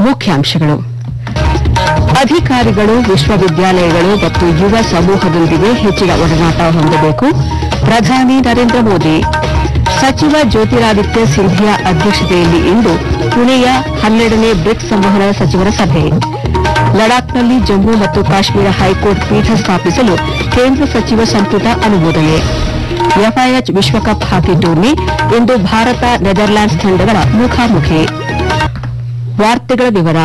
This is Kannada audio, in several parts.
ಮುಖ್ಯಾಂಶಗಳು. ಅಧಿಕಾರಿಗಳು ವಿಶ್ವವಿದ್ಯಾಲಯಗಳು ಮತ್ತು ಯುವ ಸಮೂಹದೊಂದಿಗೆ ಹೆಚ್ಚಿನ ಒಡನಾಟ ಹೊಂದಬೇಕು. ಪ್ರಧಾನಿ ನರೇಂದ್ರ ಮೋದಿ. ಸಚಿವ ಜ್ಯೋತಿರಾದಿತ್ಯ ಸಿಂಧಿಯಾ ಅಧ್ಯಕ್ಷತೆಯಲ್ಲಿ ಇಂದು ಪುಣೆಯ 12ನೇ ಬ್ರಿಕ್ಸ್ ಸಂವಹನ ಸಚಿವರ ಸಭೆ. ಲಡಾಖ್ನಲ್ಲಿ ಜಮ್ಮು ಮತ್ತು ಕಾಶ್ಮೀರ ಹೈಕೋರ್ಟ್ ಪೀಠ ಸ್ಥಾಪಿಸಲು ಕೇಂದ್ರ ಸಚಿವ ಸಂಪುಟ ಅನುಮೋದನೆ. ಎಫ್ಐಎಚ್ ವಿಶ್ವಕಪ್ ಹಾಕಿ ಟೂರ್ನಿ ಇಂದು ಭಾರತ ನೆದರ್ಲ್ಯಾಂಡ್ಸ್ ತಂಡಗಳ ಮುಖಾಮುಖಿ. ವಾರ್ತೆಗಳ ವಿವರ.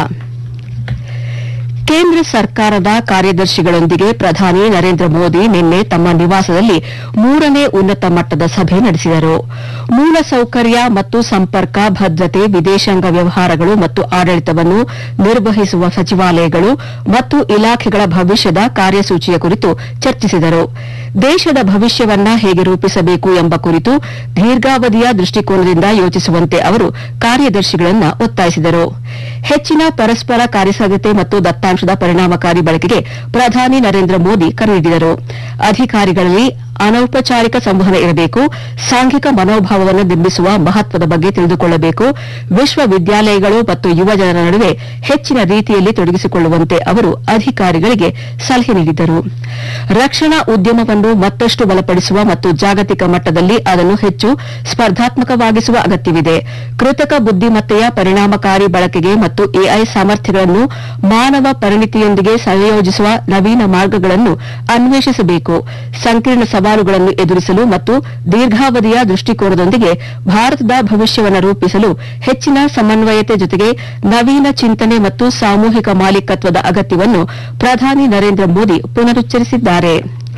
ಕೇಂದ್ರ ಸರ್ಕಾರದ ಕಾರ್ಯದರ್ಶಿಗಳೊಂದಿಗೆ ಪ್ರಧಾನಿ ನರೇಂದ್ರ ಮೋದಿ ನಿನ್ನೆ ತಮ್ಮ ನಿವಾಸದಲ್ಲಿ 3ನೇ ಉನ್ನತ ಮಟ್ಟದ ಸಭೆ ನಡೆಸಿದರು. ಮೂಲಸೌಕರ್ಯ ಮತ್ತು ಸಂಪರ್ಕ, ಭದ್ರತೆ, ವಿದೇಶಾಂಗ ವ್ಯವಹಾರಗಳು ಮತ್ತು ಆಡಳಿತವನ್ನು ನಿರ್ವಹಿಸುವ ಸಚಿವಾಲಯಗಳು ಮತ್ತು ಇಲಾಖೆಗಳ ಭವಿಷ್ಯದ ಕಾರ್ಯಸೂಚಿಯ ಕುರಿತು ಚರ್ಚಿಸಿದರು. ದೇಶದ ಭವಿಷ್ಯವನ್ನ ಹೇಗೆ ರೂಪಿಸಬೇಕು ಎಂಬ ಕುರಿತು ದೀರ್ಘಾವಧಿಯ ದೃಷ್ಟಿಕೋನದಿಂದ ಯೋಚಿಸುವಂತೆ ಅವರು ಕಾರ್ಯದರ್ಶಿಗಳನ್ನು ಒತ್ತಾಯಿಸಿದರು. ಹೆಚ್ಚಿನ ಪರಸ್ಪರ ಕಾರ್ಯಸಾಧ್ಯತೆ ಮತ್ತು ದತ್ತಾಂಶದ ಪರಿಣಾಮಕಾರಿ ಬಳಕೆಗೆ ಪ್ರಧಾನಿ ನರೇಂದ್ರ ಮೋದಿ ಕರೆ ನೀಡಿದರು. ಅಧಿಕಾರಿಗಳಲ್ಲಿ ಅನೌಪಚಾರಿಕ ಸಂವಹನ ಇರಬೇಕು, ಸಾಂಘಿಕ ಮನೋಭಾವವನ್ನು ನಿರ್ಮಿಸುವ ಮಹತ್ವದ ಬಗ್ಗೆ ತಿಳಿದುಕೊಳ್ಳಬೇಕು, ವಿಶ್ವವಿದ್ಯಾಲಯಗಳು ಮತ್ತು ಯುವಜನರ ನಡುವೆ ಹೆಚ್ಚಿನ ರೀತಿಯಲ್ಲಿ ತೊಡಗಿಸಿಕೊಳ್ಳುವಂತೆ ಅವರು ಅಧಿಕಾರಿಗಳಿಗೆ ಸಲಹೆ ನೀಡಿದರು. ರಕ್ಷಣಾ ಉದ್ಯಮವನ್ನು ಮತ್ತಷ್ಟು ಬಲಪಡಿಸುವ ಮತ್ತು ಜಾಗತಿಕ ಮಟ್ಟದಲ್ಲಿ ಅದನ್ನು ಹೆಚ್ಚು ಸ್ಪರ್ಧಾತ್ಮಕವಾಗಿಸುವ ಅಗತ್ಯವಿದೆ. ಕೃತಕ ಬುದ್ದಿಮತ್ತೆಯ ಪರಿಣಾಮಕಾರಿ ಬಳಕೆಗೆ ಮತ್ತು ಎಐ ಸಾಮರ್ಥ್ಯಗಳನ್ನು ಮಾನವ ಪರಿಣಿತಿಯೊಂದಿಗೆ ಸಂಯೋಜಿಸುವ ನವೀನ ಮಾರ್ಗಗಳನ್ನು ಅನ್ವೇಷಿಸಬೇಕು. ಸಂಕೀರ್ಣ ಸವಾಲುಗಳನ್ನು ಎದುರಿಸಲು ಮತ್ತು ದೀರ್ಘಾವಧಿಯ ದೃಷ್ಟಿಕೋನದೊಂದಿಗೆ ಭಾರತದ ಭವಿಷ್ಯವನ್ನು ರೂಪಿಸಲು ಹೆಚ್ಚಿನ ಸಮನ್ವಯತೆ ಜೊತೆಗೆ ನವೀನ ಚಿಂತನೆ ಮತ್ತು ಸಾಮೂಹಿಕ ಮಾಲೀಕತ್ವದ ಅಗತ್ಯವನ್ನು ಪ್ರಧಾನಿ ನರೇಂದ್ರ ಮೋದಿ ಪುನರುಚ್ಚರಿಸಿದ್ದಾರೆ.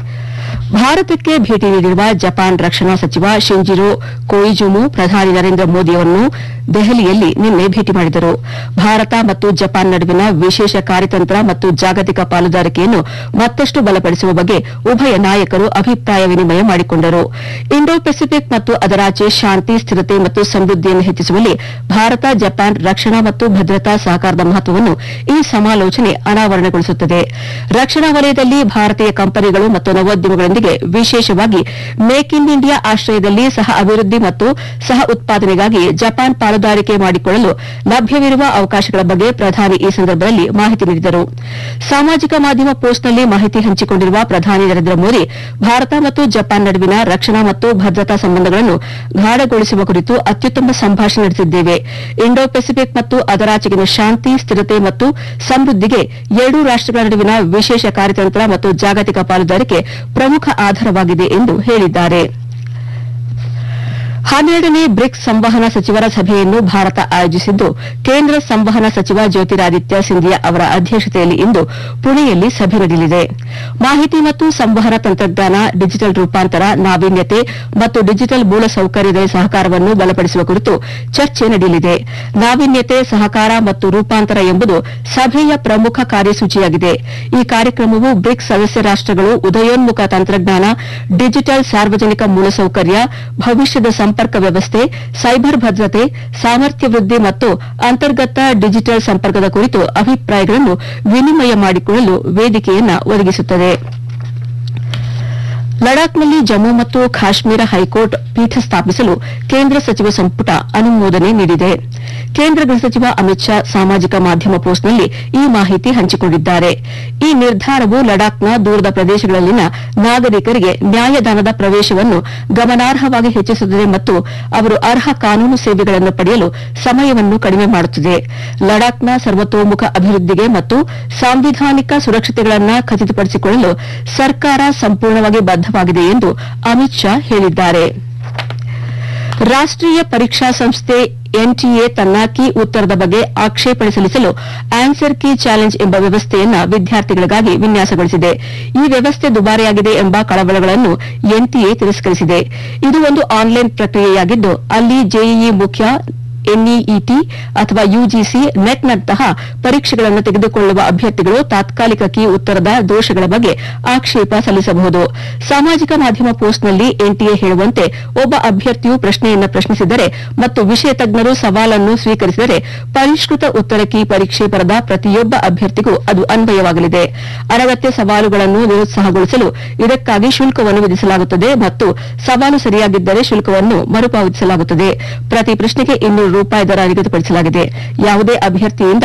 ಭಾರತಕ್ಕೆ ಭೇಟಿ ನೀಡಿರುವ ಜಪಾನ್ ರಕ್ಷಣಾ ಸಚಿವ ಶಿಂಜಿರೋ ಕೊಯಿಜುಮು ಪ್ರಧಾನಿ ನರೇಂದ್ರ ಮೋದಿಯವರನ್ನು ದೆಹಲಿಯಲ್ಲಿ ನಿನ್ನೆ ಭೇಟಿ ಮಾಡಿದರು. ಭಾರತ ಮತ್ತು ಜಪಾನ್ ನಡುವಿನ ವಿಶೇಷ ಕಾರ್ಯತಂತ್ರ ಮತ್ತು ಜಾಗತಿಕ ಪಾಲುದಾರಿಕೆಯನ್ನು ಮತ್ತಷ್ಟು ಬಲಪಡಿಸುವ ಬಗ್ಗೆ ಉಭಯ ನಾಯಕರು ಅಭಿಪ್ರಾಯ ವಿನಿಮಯ ಮಾಡಿಕೊಂಡರು. ಇಂಡೋ ಪೆಸಿಫಿಕ್ ಮತ್ತು ಅದರಾಚೆ ಶಾಂತಿ, ಸ್ಥಿರತೆ ಮತ್ತು ಸಮೃದ್ಧಿಯನ್ನು ಹೆಚ್ಚಿಸುವಲ್ಲಿ ಭಾರತ ಜಪಾನ್ ರಕ್ಷಣಾ ಮತ್ತು ಭದ್ರತಾ ಸಹಕಾರದ ಮಹತ್ವವನ್ನು ಈ ಸಮಾಲೋಚನೆ ಅನಾವರಣಗೊಳಿಸುತ್ತದೆ. ರಕ್ಷಣಾ ವಲಯದಲ್ಲಿ ಭಾರತೀಯ ಕಂಪನಿಗಳು ಮತ್ತು ನವೋದ್ಯಮಗಳೊಂದಿಗೆ ವಿಶೇಷವಾಗಿ ಮೇಕ್ ಇನ್ ಇಂಡಿಯಾ ಆಶ್ರಯದಲ್ಲಿ ಸಹ ಅಭಿವೃದ್ಧಿ ಮತ್ತು ಸಹ ಉತ್ಪಾದನೆಗಾಗಿ ಜಪಾನ್ ಪಾಲುದಾರಿಕೆ ಮಾಡಿಕೊಳ್ಳಲು ಲಭ್ಯವಿರುವ ಅವಕಾಶಗಳ ಬಗ್ಗೆ ಪ್ರಧಾನಿ ಈ ಸಂದರ್ಭದಲ್ಲಿ ಮಾಹಿತಿ ನೀಡಿದರು. ಸಾಮಾಜಿಕ ಮಾಧ್ಯಮ ಪೋಸ್ಟ್ನಲ್ಲಿ ಮಾಹಿತಿ ಹಂಚಿಕೊಂಡಿರುವ ಪ್ರಧಾನಿ ನರೇಂದ್ರ ಮೋದಿ ಭಾರತ ಮತ್ತು ಜಪಾನ್ ನಡುವಿನ ರಕ್ಷಣಾ ಮತ್ತು ಭದ್ರತಾ ಸಂಬಂಧಗಳನ್ನು ಗಾಢಗೊಳಿಸುವ ಕುರಿತು ಅತ್ಯುತ್ತಮ ಸಂಭಾಷಣೆ ನಡೆಸಿದ್ದೇವೆ. ಇಂಡೋ ಪೆಸಿಫಿಕ್ ಮತ್ತು ಅದರಾಚೆಗಿನ ಶಾಂತಿ, ಸ್ಥಿರತೆ ಮತ್ತು ಸಮೃದ್ಧಿಗೆ ಎರಡೂ ರಾಷ್ಟಗಳ ನಡುವಿನ ವಿಶೇಷ ಕಾರ್ಯತಂತ್ರ ಮತ್ತು ಜಾಗತಿಕ ಪಾಲುದಾರಿಕೆ ಪ್ರಮುಖ ಆಧಾರವಾಗಿದೆ ಎಂದು ಹೇಳಿದ್ದಾರೆ. 12ನೇ ಬ್ರಿಕ್ಸ್ ಸಂವಹನ ಸಚಿವರ ಸಭೆಯನ್ನು ಭಾರತ ಆಯೋಜಿಸಿದ್ದು, ಕೇಂದ್ರ ಸಂವಹನ ಸಚಿವ ಜ್ಯೋತಿರಾದಿತ್ಯ ಸಿಂಧಿಯಾ ಅವರ ಅಧ್ಯಕ್ಷತೆಯಲ್ಲಿ ಇಂದು ಪುಣೆಯಲ್ಲಿ ಸಭೆ ನಡೆಯಲಿದೆ. ಮಾಹಿತಿ ಮತ್ತು ಸಂವಹನ ತಂತ್ರಜ್ಞಾನ, ಡಿಜಿಟಲ್ ರೂಪಾಂತರ, ನಾವೀನ್ಯತೆ ಮತ್ತು ಡಿಜಿಟಲ್ ಮೂಲಸೌಕರ್ಯದ ಸಹಕಾರವನ್ನು ಬಲಪಡಿಸುವ ಕುರಿತು ಚರ್ಚೆ ನಡೆಯಲಿದೆ. ನಾವೀನ್ಯತೆ, ಸಹಕಾರ ಮತ್ತು ರೂಪಾಂತರ ಎಂಬುದು ಸಭೆಯ ಪ್ರಮುಖ ಕಾರ್ಯಸೂಚಿಯಾಗಿದೆ. ಈ ಕಾರ್ಯಕ್ರಮವು ಬ್ರಿಕ್ಸ್ ಸದಸ್ಯ ರಾಷ್ಟಗಳು ಉದಯೋನ್ಮುಖ ತಂತ್ರಜ್ಞಾನ, ಡಿಜಿಟಲ್ ಸಾರ್ವಜನಿಕ ಮೂಲಸೌಕರ್ಯ, ಭವಿಷ್ಯದ ಸಂಪರ್ಕ ವ್ಯವಸ್ಥೆ, ಸೈಬರ್ ಭದ್ರತೆ, ಸಾಮರ್ಥ್ಯ ವೃದ್ಧಿ ಮತ್ತು ಅಂತರ್ಗತ ಡಿಜಿಟಲ್ ಸಂಪರ್ಕದ ಕುರಿತು ಅಭಿಪ್ರಾಯಗಳನ್ನು ವಿನಿಮಯ ಮಾಡಿಕೊಳ್ಳಲು ವೇದಿಕೆಯನ್ನು ಒದಗಿಸುತ್ತದೆ. ಲಡಾಖ್ನಲ್ಲಿ ಜಮ್ಮು ಮತ್ತು ಕಾಶ್ಮೀರ ಹೈಕೋರ್ಟ್ ಪೀಠ ಸ್ಥಾಪಿಸಲು ಕೇಂದ್ರ ಸಚಿವ ಸಂಪುಟ ಅನುಮೋದನೆ ನೀಡಿದೆ. ಕೇಂದ್ರ ಗೃಹ ಸಚಿವ ಅಮಿತ್ ಶಾ ಸಾಮಾಜಿಕ ಮಾಧ್ಯಮ ಪೋಸ್ಟ್ನಲ್ಲಿ ಈ ಮಾಹಿತಿ ಹಂಚಿಕೊಂಡಿದ್ದಾರೆ. ಈ ನಿರ್ಧಾರವು ಲಡಾಖ್ನ ದೂರದ ಪ್ರದೇಶಗಳಲ್ಲಿನ ನಾಗರಿಕರಿಗೆ ನ್ಯಾಯದಾನದ ಪ್ರವೇಶವನ್ನು ಗಮನಾರ್ಹವಾಗಿ ಹೆಚ್ಚಿಸುತ್ತದೆ ಮತ್ತು ಅವರು ಅರ್ಹ ಕಾನೂನು ಸೇವೆಗಳನ್ನು ಪಡೆಯಲು ಸಮಯವನ್ನು ಕಡಿಮೆ ಮಾಡುತ್ತದೆ. ಲಡಾಖ್ನ ಸರ್ವತೋಮುಖ ಅಭಿವೃದ್ಧಿಗೆ ಮತ್ತು ಸಾಂವಿಧಾನಿಕ ಸುರಕ್ಷತೆಗಳನ್ನು ಖಚಿತಪಡಿಸಿಕೊಳ್ಳಲು ಸರ್ಕಾರ ಸಂಪೂರ್ಣವಾಗಿ ಬದ್ಧವಾಗಿದೆ ಎಂದು ಅಮಿತ್ ಶಾ ಹೇಳಿದ್ದಾರೆ. ರಾಷ್ಟೀಯ ಪರೀಕ್ಷಾ ಸಂಸ್ಥೆ ಎನ್ಟಿಎ ತನ್ನ ಕೀ ಉತ್ತರದ ಬಗ್ಗೆ ಆಕ್ಷೇಪಣೆ ಸಲ್ಲಿಸಲು ಆನ್ಸರ್ ಕೀ ಚಾಲೆಂಜ್ ಎಂಬ ವ್ಯವಸ್ಥೆಯನ್ನು ವಿದ್ಯಾರ್ಥಿಗಳಿಗಾಗಿ ವಿನ್ಯಾಸಗೊಳಿಸಿದೆ. ಈ ವ್ಯವಸ್ಥೆ ದುಬಾರಿಯಾಗಿದೆ ಎಂಬ ಕಳವಳಗಳನ್ನು ಎನ್ಟಿಎ ತಿರಸ್ಕರಿಸಿದೆ. ಇದು ಒಂದು ಆನ್ಲೈನ್ ಪ್ರಕ್ರಿಯೆಯಾಗಿದ್ದು, ಅಲ್ಲಿ ಜೆಇಇ ಮುಖ್ಯ, ಎನ್ಇಇಟಿ ಅಥವಾ ಯುಜಿಸಿ, ನೆಟ್ನಂತಹ ಪರೀಕ್ಷೆಗಳನ್ನು ತೆಗೆದುಕೊಳ್ಳುವ ಅಭ್ಯರ್ಥಿಗಳು ತಾತ್ಕಾಲಿಕ ಕೀ ಉತ್ತರದ ದೋಷಗಳ ಬಗ್ಗೆ ಆಕ್ಷೇಪ ಸಲ್ಲಿಸಬಹುದು. ಸಾಮಾಜಿಕ ಮಾಧ್ಯಮ ಪೋಸ್ಟ್ನಲ್ಲಿ ಎನ್ಟಿಎ ಹೇಳುವಂತೆ, ಒಬ್ಬ ಅಭ್ಯರ್ಥಿಯು ಪ್ರಶ್ನೆಯನ್ನು ಪ್ರಶ್ನಿಸಿದರೆ ಮತ್ತು ವಿಷಯ ತಜ್ಞರು ಸವಾಲನ್ನು ಸ್ವೀಕರಿಸಿದರೆ ಪರಿಷ್ಕೃತ ಉತ್ತರ ಕೀ ಪರೀಕ್ಷೆ ಬರೆದ ಪ್ರತಿಯೊಬ್ಬ ಅಭ್ಯರ್ಥಿಗೂ ಅದು ಅನ್ವಯವಾಗಲಿದೆ. ಅನಗತ್ಯ ಸವಾಲುಗಳನ್ನು ನಿರುತ್ಸಾಹಗೊಳಿಸಲು ಇದಕ್ಕಾಗಿ ಶುಲ್ಕವನ್ನು ವಿಧಿಸಲಾಗುತ್ತದೆ ಮತ್ತು ಸವಾಲು ಸರಿಯಾಗಿದ್ದರೆ ಶುಲ್ಕವನ್ನು ಮರುಪಾವತಿಸಲಾಗುತ್ತದೆ. ಪ್ರತಿ ಪ್ರಶ್ನೆಗೆ ₹200 ದರ ನಿಗದಿಪಡಿಸಲಾಗಿದೆ. ಯಾವುದೇ ಅಭ್ಯರ್ಥಿಯಿಂದ